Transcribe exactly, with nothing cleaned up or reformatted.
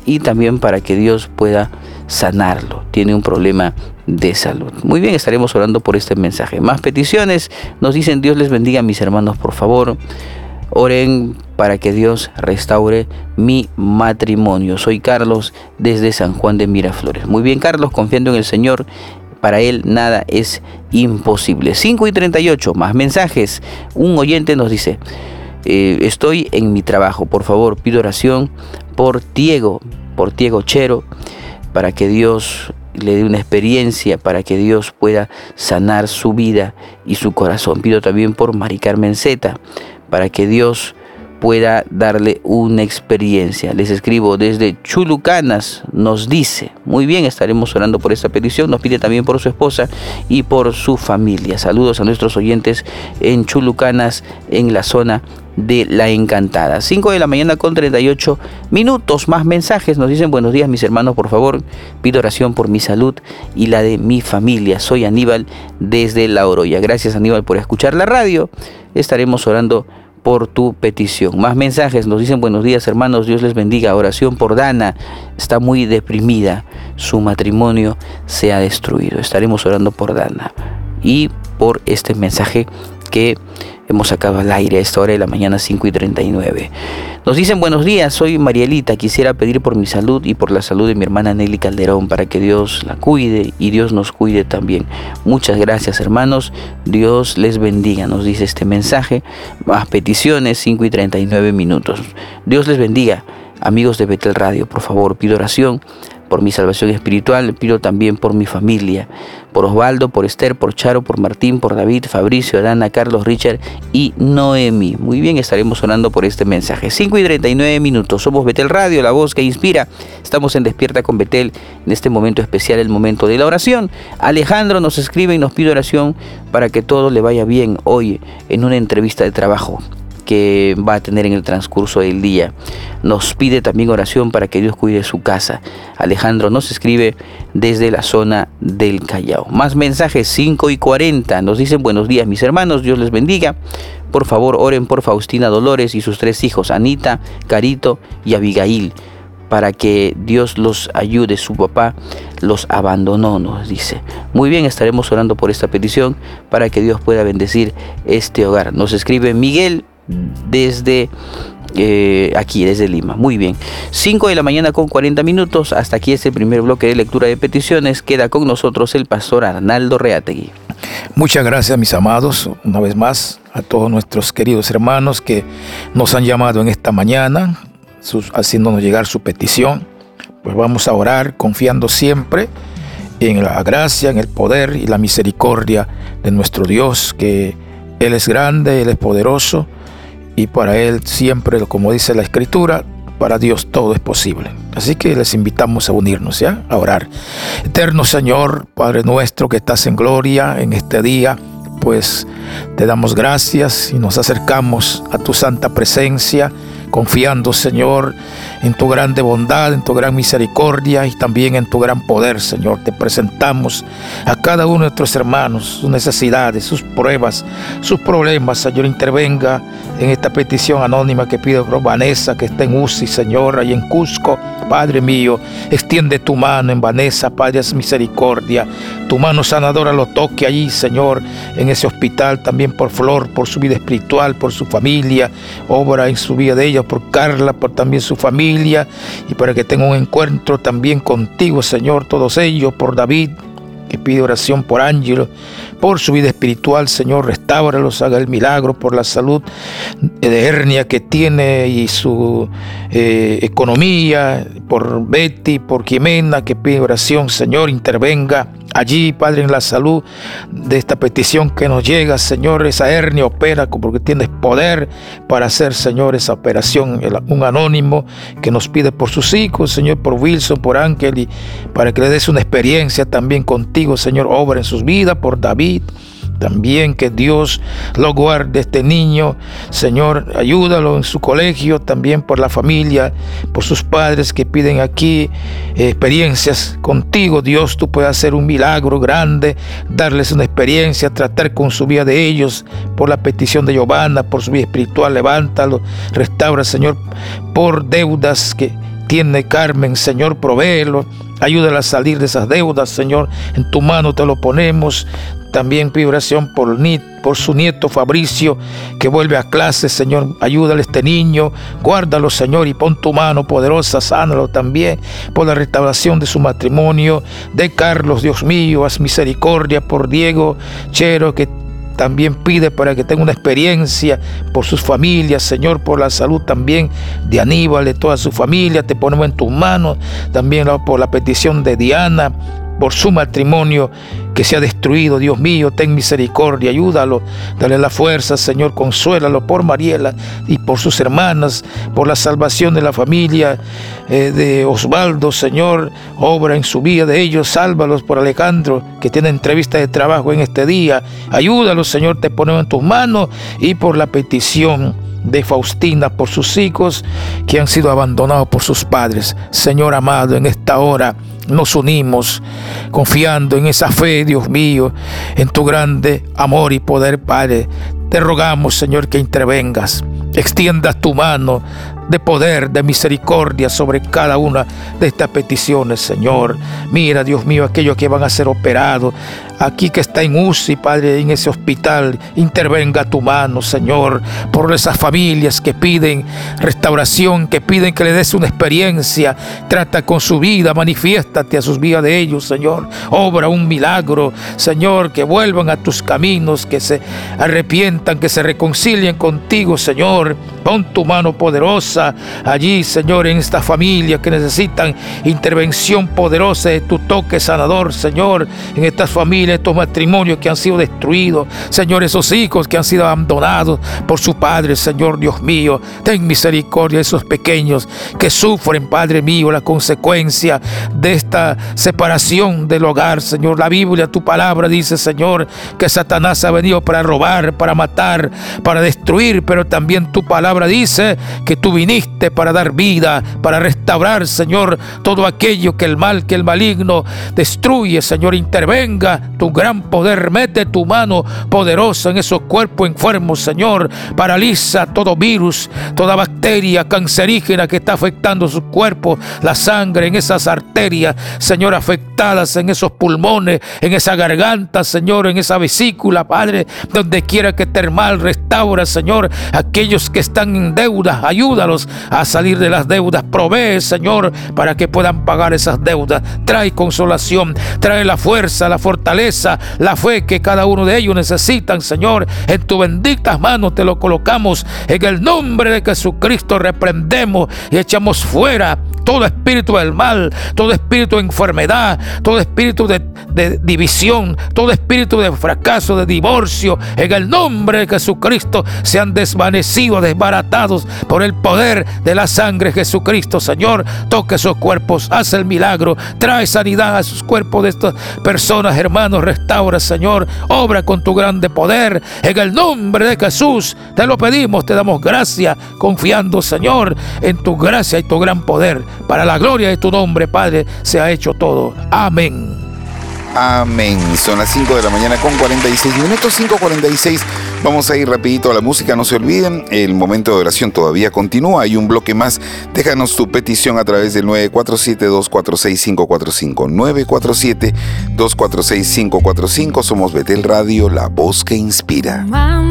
y también para que Dios pueda sanarlo. Tiene un problema de salud. Muy bien, estaremos orando por este mensaje. Más peticiones nos dicen: Dios les bendiga, mis hermanos, por favor, oren para que Dios restaure mi matrimonio. Soy Carlos desde San Juan de Miraflores. Muy bien, Carlos, confiando en el Señor, para Él nada es imposible. cinco y treinta y ocho, más mensajes. Un oyente nos dice: eh, estoy en mi trabajo, por favor, pido oración por Diego, por Diego Chero, para que Dios le dé una experiencia, para que Dios pueda sanar su vida y su corazón. Pido también por Mari Carmen Zeta, para que Dios pueda darle una experiencia. Les escribo desde Chulucanas, nos dice. Muy bien, estaremos orando por esta petición. Nos pide también por su esposa y por su familia. Saludos a nuestros oyentes en Chulucanas, en la zona de La Encantada. cinco de la mañana con treinta y ocho minutos. Más mensajes nos dicen: buenos días, mis hermanos, por favor, pido oración por mi salud y la de mi familia. Soy Aníbal desde La Oroya. Gracias, Aníbal, por escuchar la radio. Estaremos orando por tu petición. Más mensajes nos dicen: buenos días, hermanos, Dios les bendiga. Oración por Dana, está muy deprimida, su matrimonio se ha destruido. Estaremos orando por Dana y por este mensaje que hemos sacado al aire a esta hora de la mañana, cinco y treinta y nueve. Nos dicen: buenos días, soy Marielita, quisiera pedir por mi salud y por la salud de mi hermana Nelly Calderón, para que Dios la cuide y Dios nos cuide también. Muchas gracias, hermanos, Dios les bendiga, nos dice este mensaje. Más peticiones, cinco y treinta y nueve minutos. Dios les bendiga, amigos de Betel Radio, por favor, pido oración por mi salvación espiritual, pido también por mi familia, por Osvaldo, por Esther, por Charo, por Martín, por David, Fabricio, Dana, Carlos, Richard y Noemi. Muy bien, estaremos orando por este mensaje. cinco y treinta y nueve minutos. Somos Betel Radio, la voz que inspira. Estamos en Despierta con Betel, en este momento especial, el momento de la oración. Alejandro nos escribe y nos pide oración para que todo le vaya bien hoy en una entrevista de trabajo que va a tener en el transcurso del día. Nos pide también oración para que Dios cuide su casa. Alejandro nos escribe desde la zona del Callao. Más mensajes, cinco y cuarenta. Nos dicen: buenos días, mis hermanos, Dios les bendiga. Por favor, oren por Faustina Dolores y sus tres hijos, Anita, Carito y Abigail, para que Dios los ayude. Su papá los abandonó, nos dice. Muy bien, estaremos orando por esta petición para que Dios pueda bendecir este hogar. Nos escribe Miguel desde eh, aquí, desde Lima. Muy bien, cinco de la mañana con cuarenta minutos. Hasta aquí este primer bloque de lectura de peticiones. Queda con nosotros el pastor Arnaldo Reategui. Muchas gracias, mis amados, una vez más a todos nuestros queridos hermanos que nos han llamado en esta mañana, sus, haciéndonos llegar su petición. Pues vamos a orar confiando siempre en la gracia, en el poder y la misericordia de nuestro Dios, que Él es grande, Él es poderoso, y para Él siempre, como dice la Escritura, para Dios todo es posible. Así que les invitamos a unirnos, ¿ya? A orar. Eterno Señor, Padre nuestro que estás en gloria en este día, pues te damos gracias y nos acercamos a tu santa presencia, confiando, Señor, en tu grande bondad, en tu gran misericordia y también en tu gran poder, Señor. Te presentamos a cada uno de nuestros hermanos, sus necesidades, sus pruebas, sus problemas. Señor, intervenga en esta petición anónima que pido por Vanessa, que está en U C I, Señor, ahí en Cusco. Padre mío, extiende tu mano en Vanessa, Padre, es misericordia. Tu mano sanadora lo toque allí, Señor, en ese hospital. También por Flor, por su vida espiritual, por su familia. Obra en su vida de ella, por Carla, por también su familia. Y para que tenga un encuentro también contigo, Señor, todos ellos, por David, que pide oración por Ángelo, por su vida espiritual, Señor, restáuralos, haga el milagro, por la salud de hernia que tiene y su eh, economía, por Betty, por Jimena, que pide oración, Señor, intervenga allí, Padre, en la salud de esta petición que nos llega, Señor, esa hernia opera, porque tienes poder para hacer, Señor, esa operación. Un anónimo que nos pide por sus hijos, Señor, por Wilson, por Ángel, y para que le des una experiencia también contigo, Señor, obra en sus vidas, por David. También que Dios lo guarde este niño, Señor, ayúdalo en su colegio, también por la familia, por sus padres que piden aquí eh, experiencias contigo. Dios, tú puedes hacer un milagro grande, darles una experiencia, tratar con su vida de ellos, por la petición de Giovanna, por su vida espiritual, levántalo, restaura, Señor, por deudas que tiene Carmen, Señor, provéelo. Ayúdala a salir de esas deudas, Señor. En tu mano te lo ponemos. También pido oración por, por su nieto Fabricio, que vuelve a clase, Señor. Ayúdale a este niño, guárdalo, Señor, y pon tu mano poderosa, sánalo también por la restauración de su matrimonio. De Carlos, Dios mío, haz misericordia por Diego Chero, que también pide para que tenga una experiencia por sus familias, Señor, por la salud también de Aníbal, de toda su familia. Te ponemos en tus manos también por la petición de Diana, por su matrimonio que se ha destruido. Dios mío, ten misericordia, ayúdalo, dale la fuerza, Señor, consuélalo por Mariela y por sus hermanas, por la salvación de la familia eh, de Osvaldo, Señor, obra en su vida de ellos, sálvalos por Alejandro, que tiene entrevista de trabajo en este día, ayúdalos, Señor, te ponemos en tus manos, y por la petición de Faustina, por sus hijos que han sido abandonados por sus padres. Señor amado, en esta hora nos unimos confiando en esa fe, Dios mío, en tu grande amor y poder, Padre. Te rogamos, Señor, que intervengas, extiendas tu mano de poder, de misericordia sobre cada una de estas peticiones, Señor. Mira, Dios mío, aquellos que van a ser operados, aquí que está en U C I, Padre, en ese hospital, intervenga tu mano, Señor, por esas familias que piden restauración, que piden que le des una experiencia. Trata con su vida, manifiéstate a sus vidas de ellos, Señor. Obra un milagro, Señor, que vuelvan a tus caminos, que se arrepientan, que se reconcilien contigo, Señor. Pon tu mano poderosa allí, Señor, en esta familia que necesitan intervención poderosa de tu toque sanador, Señor, en estas familias, estos matrimonios que han sido destruidos, Señor, esos hijos que han sido abandonados por su padre, Señor, Dios mío, ten misericordia de esos pequeños que sufren, Padre mío, la consecuencia de esta separación del hogar, Señor. La Biblia, tu palabra dice, Señor, que Satanás ha venido para robar, para matar, para destruir, pero también tu palabra dice que tú viniste para dar vida, para restaurar, Señor, todo aquello que el mal, que el maligno destruye, Señor. Intervenga tu gran poder, mete tu mano poderosa en esos cuerpos enfermos, Señor. Paraliza todo virus, toda bacteria cancerígena que está afectando su cuerpo, la sangre en esas arterias, Señor, afectadas en esos pulmones, en esa garganta, Señor, en esa vesícula, Padre, donde quiera que esté mal, restaura, Señor, aquellos que están en deuda, ayúdalos a salir de las deudas, provee, Señor, para que puedan pagar esas deudas. Trae consolación, trae la fuerza, la fortaleza, la fe que cada uno de ellos necesitan, Señor. En tus benditas manos te lo colocamos. En el nombre de Jesucristo reprendemos y echamos fuera todo espíritu del mal, todo espíritu de enfermedad, todo espíritu de, de división, todo espíritu de fracaso, de divorcio. En el nombre de Jesucristo sean desvanecidos, desbaratados por el poder de la sangre de Jesucristo, Señor. Toque esos cuerpos, haz el milagro, trae sanidad a sus cuerpos de estas personas, hermanos. Restaura, Señor, obra con tu grande poder. En el nombre de Jesús te lo pedimos, te damos gracias, confiando, Señor, en tu gracia y tu gran poder. Para la gloria de tu nombre, Padre, se ha hecho todo. Amén. Amén. Son las cinco de la mañana con cuarenta y seis minutos, cinco cuarenta y seis. Vamos a ir rapidito a la música, no se olviden, el momento de oración todavía continúa, hay un bloque más. Déjanos tu petición a través del nueve cuatro siete, dos cuatro seis, cinco cuatro cinco, nueve cuatro siete, dos cuatro seis, cinco cuatro cinco. Somos Betel Radio, la voz que inspira.